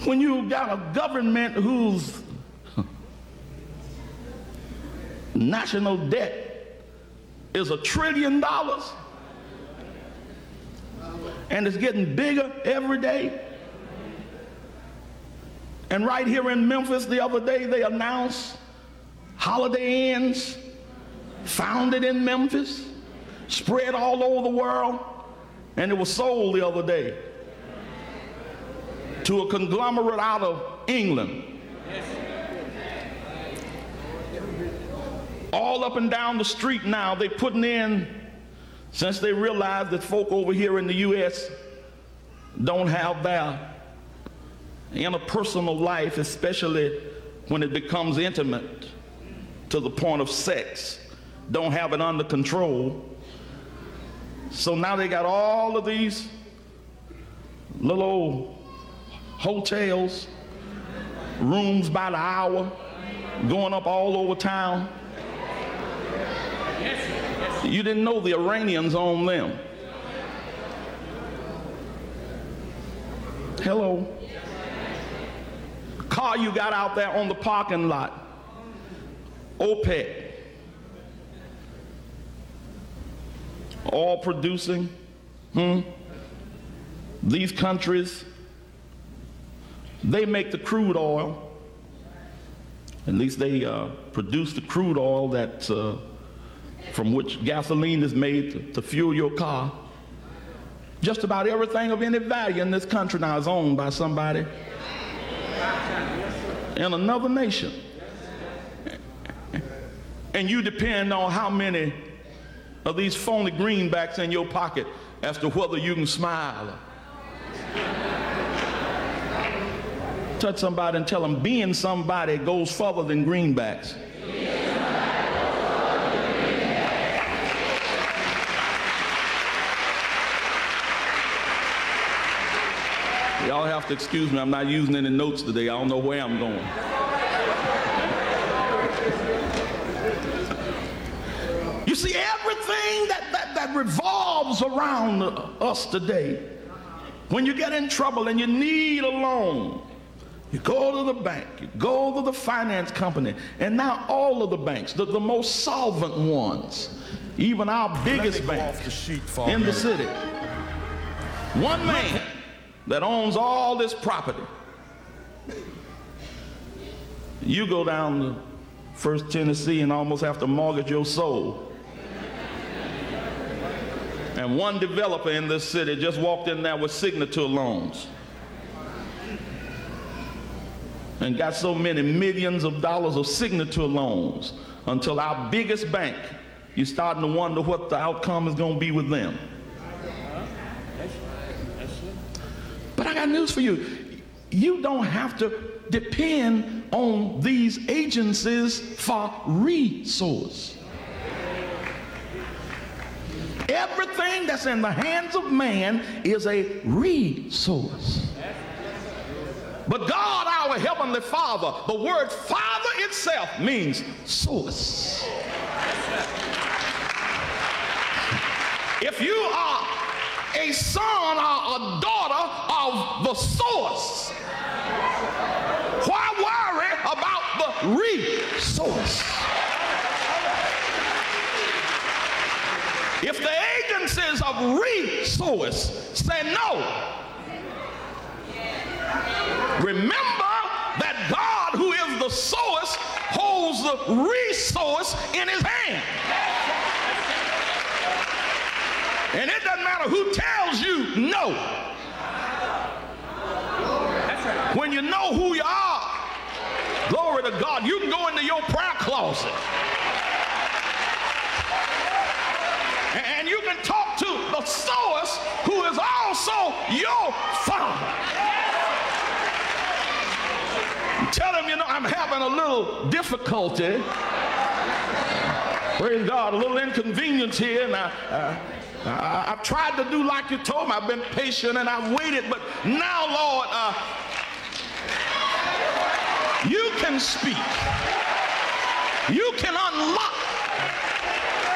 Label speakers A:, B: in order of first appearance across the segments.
A: When you got a government whose national debt is $1 trillion and it's getting bigger every day. And right here in Memphis the other day they announced Holiday Inns, founded in Memphis, spread all over the world, and it was sold the other day to a conglomerate out of England. All up and down the street now, they putting in, since they realize that folk over here in the U.S. don't have their interpersonal life, especially when it becomes intimate to the point of sex, don't have it under control. So now they got all of these little old hotels, rooms by the hour, going up all over town. You didn't know the Iranians own them. Hello. Car you got out there on the parking lot, OPEC, all producing. These countries, they make the crude oil. At least they produce the crude oil that from which gasoline is made to fuel your car. Just about everything of any value in this country now is owned by somebody in another nation. And you depend on how many of these phony greenbacks in your pocket as to whether you can smile. Touch somebody and tell them being somebody goes further than greenbacks. Y'all have to excuse me, I'm not using any notes today. I don't know where I'm going. You see, everything that revolves around us today, when you get in trouble and you need a loan, you go to the bank, you go to the finance company, and now all of the banks, the most solvent ones, even our biggest bank in the city, one man that owns all this property. You go down to First Tennessee and almost have to mortgage your soul. And one developer in this city just walked in there with signature loans and got so many millions of dollars of signature loans until our biggest bank, you're starting to wonder what the outcome is going to be with them. But I got news for you. You don't have to depend on these agencies for resource. Everything that's in the hands of man is a resource. But God, our Heavenly Father, the word Father itself means source. If you are a son or a daughter of the source, why worry about the resource? If the agencies of resource say no, remember that God, who is the source, holds the resource in his hand. And it doesn't matter who tells you no. When you know who you are, glory to God, you can go into your prayer closet and you can talk to the source who is also your Father. Tell him, you know, I'm having a little difficulty. Praise God, a little inconvenience here. And I've tried to do like you told me. I've been patient and I've waited, but now, Lord, you can speak. You can unlock.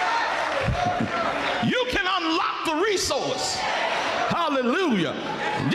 A: You can unlock the resource. Hallelujah.